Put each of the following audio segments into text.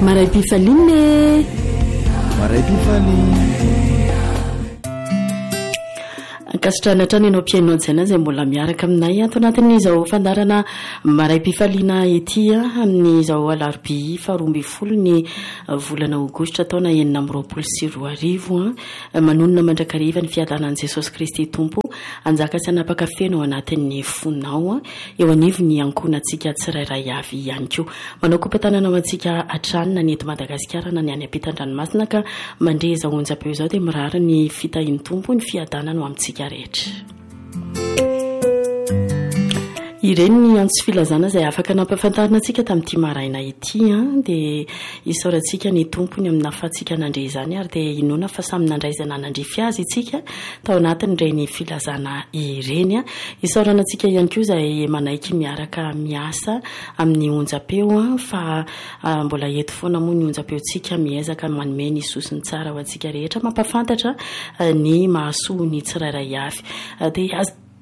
maray pifaline ankasitrana trany ianao mpiainao zaina zay mbola miaraka aminay ato anatin'izao fandarana maray pifalina etya amin'izao alarobia 12 ny volana aogositra taona 2024 manonona mandrakariva ny fiadanan'i Jesosy Kristy Tompo anjaka sy anapaka feno ao anatin'ny fonao eo anivony ankonantsika tsirairay avy ihany koa manao kompatanana antsika atranina ny eto Madagasikara na ny any ampitan-dranomasina ka mandreza onjam-peo zao dia mirary ny fitahin'ny Tompo ny fiadanana ho amintsika rehetra. Ireny ny antso filazana izay afaka nampafantarina antsika tamin'ity maraina ity dia isaorantsika ny tompony amin'ny nafatsika nandre izany ary dia inona fa samy nandraizana nandrify azy itsika tao anatin' ireny filazana ireny isaorana antsika ihany koa izay manaiky miaraka miasa amin'ny onjam-peo fa mbola eto foana moa ny onjam-peontsika miezaka manome ny sosiny tsara ho antsika rehetra mampafantatra ny mahasoa ny tsirairay avy dia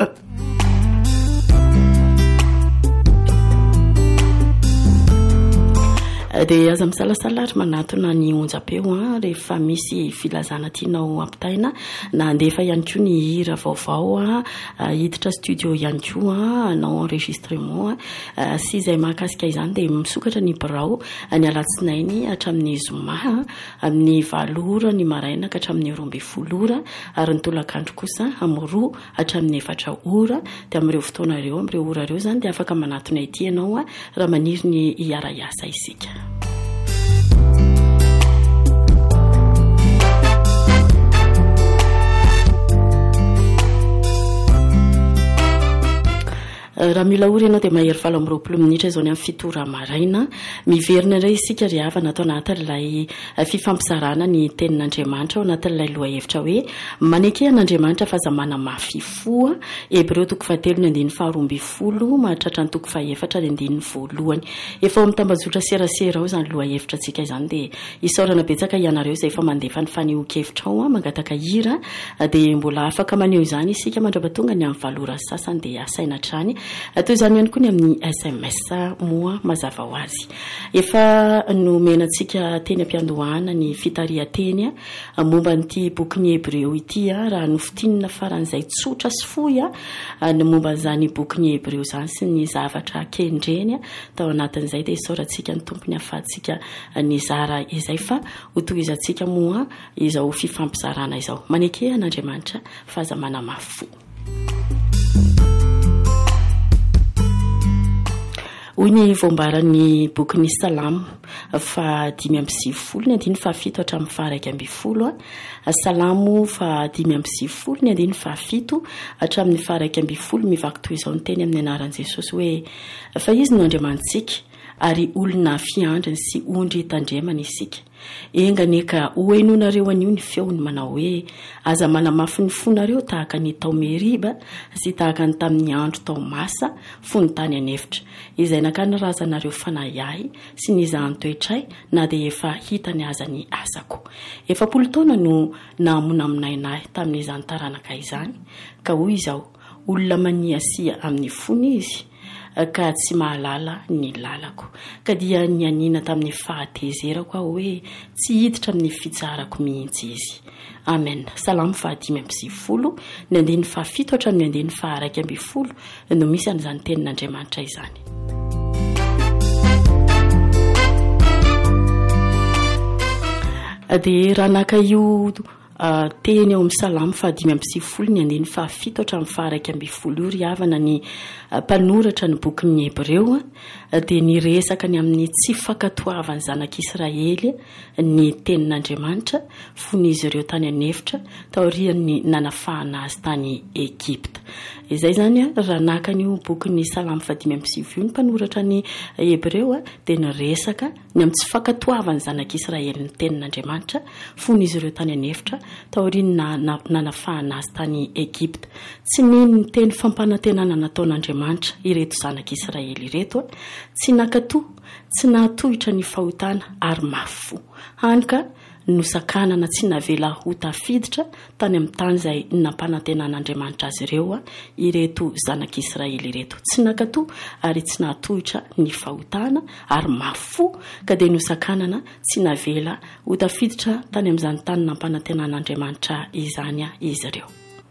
dia aza misalasala ary manatona ny onjam-peo rehefa misy filazana tianao ampitaina na andefa ihany koa ny hira vaovao hiditra studio ihany koa anao enregistrement sy izay mahakasika izany dia misokatra ny birao ny alatsinainy hatramin'ny zoma amin'ny 7 ora ny maraina ka hatramin'ny 12 ora ary ny tolakandro kosa amin'ny 2 hatramin'ny 4 ora dia amin'ireo fotoana ireo amin'ireo ora ireo zany dia afaka manatona ity ianao raha maniry ny hiara-iasa isika. Raha mila ory ianao dia mahery 20 minitra izao ny amin'ny fitora maraina miverina indray isika ry havana atao anatin'ilay fifampizarana ny tenin'Andriamanitra ao anatin'ilay lohahevitra hoe manekehana fa zamana mafy foa Hebreo 7:12 mahatratra ny 4:1 efa ao mitambazotra serasera ao izany lohahevitra antsika izany dia isaorana betsaka ianareo izay efa mandefa ny fanehoan-kevitra ao mangataka hira dia mbola afaka maneho izany isika mandrapatonga ny amin'ny 7 ora sasany dia asaina trany toy izany ihany koa ny amin'ny SMS moa mazava ho azy efa nomenantsika teny ampiandohana ny fitarihan-teny momba n'ity bokin'ny Hebreo ity raha nofitinina faran'izay tsotra sy fohy ny momba n'izany bokin'ny Hebreo izany sy ny zavatra kendreny tao anatin'izay dia isaorantsika ny tompony afahantsika ny zara izay fa hotohizantsika moa izao fifampizarana izao manekehan'Andriamanitra fahazamana mafy fo. Hoy ny voambaran'ny bokin'ny Salamo 5:7 ny andiny fahafito hatramin'ny 1:12 Salamo 5:7 ny andiny fahafito hatramin'ny 1:12 mivaky toy izao ny teny amin'ny anaran'i Jesosy hoe fa izy no andriamantsika ary olona fiandriny sy ondry tandremana isika engane ka hoenonareo anio ny feony manao hoe aza manamafy ny fonareo tahaka ny tao Meriba sy tahaka ny tamin'ny andro tao Masa fony tany anefitra izay nakany razanareo fanahy sy ny zahantoetray na dia efa hitany aza ny asako efa 10 taona no namona aminainahy tamin'izany taranaka izany ka hoy izao olona maniasia amin'ny fony izy ka tsy mahalala ny lalako ka dia ny anina tamin'ny fahatezerako hoe tsy hiditra amin'ny fitsarako mihitsy izy. Amen. Salamo 5:7 ny andiny fahafito hatramin'ny andiny 1:12 no misy an'izany tenin'Andriamanitra izany. Dia raha naka io teny ao amin'ny Salamo 5:7 ny andiny fahafito hatramin'ny 1:12 ry havana ny mpanoratra ny bokin'ny Hebreo dia niresaka ny amin'ny tsy fankatoavany zanak'Israely ny tenin'Andriamanitra fon'izy ireo tany anefitra taorian'ny nanafahana azy tany Egipta. Izay zany raha naka ny bokin'ny Salamo 5:7 ny mpanoratra ny Hebreo dia niresaka ny amin'ny tsy fankatoavany zanak'Israely ny tenin'Andriamanitra fon'izy ireo tany anefitra taorian'ny nanafahana azy tany Egipta. Tsy nino ny teny fampanantenana nataon'Andriamanitra ireto zanak'Israely ireto tsy nakatoa tsy nahatohitra ny fahotana ary mafy fo hany ka nosakanana tsy navela ho tafiditra tany amin'ny tany izay nampanantenan'Andriamanitra azy ireo ireto zanak'Israely ireto. Tsy nakato ary tsy nahatohitra ny fahotana ary mafo ka dia nosakanana tsy navela ho tafiditra tany amin'izany tany nampanantenan'Andriamanitra izany izy ireo.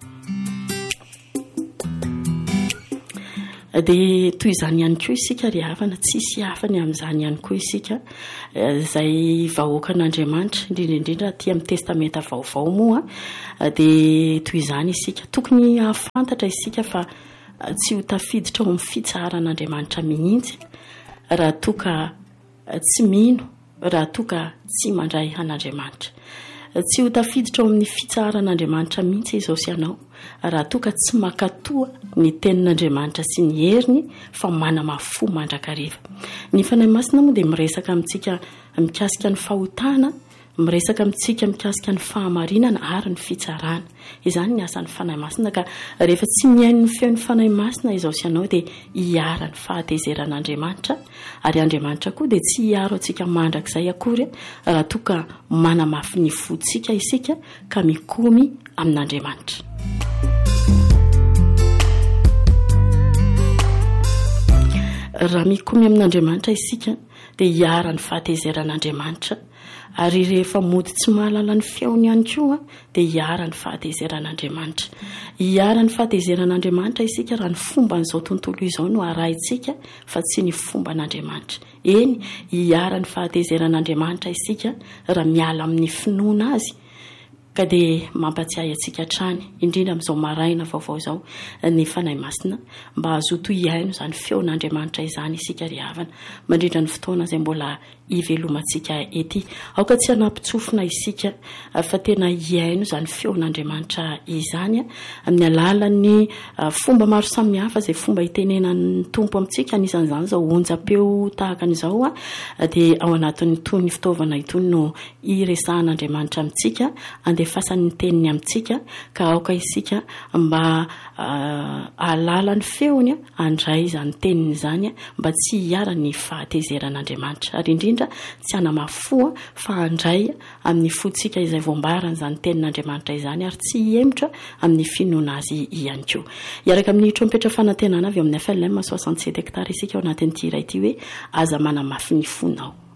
Dia toy izany ihany koa isika ry havana, tsisy hafany amin'izany ihany koa isika izay vahoakan'Andriamanitra indrindra aty amin'ny testamenta vaovao moa dia toy izany isika tokony hafantatra isika fa tsy ho tafiditra ao amin'ny fitsaharan'Andriamanitra mihitsy raha toa ka tsy mino, raha toa ka tsy mandray an'Andriamanitra. Tsy ho tafiditra ao amin'ny fitsaharan'Andriamanitra mihitsy izao sy ianao raha toa ka tsy makatoa ny tenin'Andriamanitra sy ny heriny fa manamafo mandrakariva. Ny fanahy masina moa dia miresaka amintsika mikasika ny fahotana, miresaka amintsika mikasika ny fahamarinana ary ny fitsarana. Izany ny asan'ny fanahy masina ka rehefa tsy mihaino ny feon'ny fanahy masina izao sy ianao dia hiara ny fahatezeran'Andriamanitra ary Andriamanitra koa dia tsy hiaro antsika mandrakizay akory raha toa ka manamafy ny fontsika isika ka mikomy amin'Andriamanitra. Raha mikomy amin'Andriamanitra isika dia hiara ny fahatezeran'Andriamanitra ary rehefa mody tsy mahalala ny feony ihany koa dia hiara ny fahatezeran'Andriamanitra. Hiara ny fahatezeran'Andriamanitra isika raha ny fomba n'izao tontolo izao no arahintsika fa tsy ny fomba n'Andriamanitra. Eny, hiara ny fahatezeran'Andriamanitra isika raha miala amin'ny finoana azy ka dia mampatsiahy antsika hatrany indrindra amin'izao maraina vaovao izao ny fanahy masina mba azoto hiaino izany feon'Andriamanitra izany isika ry havana mandrindra ny fotoana izay mbola hivelomantsika ety. Aoka tsy hanampitsofina isika fa tena hiaino izany feon'Andriamanitra izany amin'ny alalan'ny fomba maro samihafa izay fomba hitenenan'ny tompo amintsika. Anisan'izany izao onjam-peo tahaka an'izao dia ao anatin'itony fitaovana itony no hiresahan'Andriamanitra amintsika, andefasan'ny teniny amintsika ka aoka isika mba alala ny feony andray izany teniny izany mba tsy hiara ny fahatezeran'Andriamanitra ary indrindra tsy hanamafoa fa andray amin'ny fotsika izay voambarana izany tenin'Andriamanitra izany ary tsy hiemotra amin'ny finoana azy ihany koa. Iaraka amin'ny trompetra fanantenana avy amin'ny FLM 67 hectares isika ao anatin'ity iray ity hoe aza manamafy ny fonao.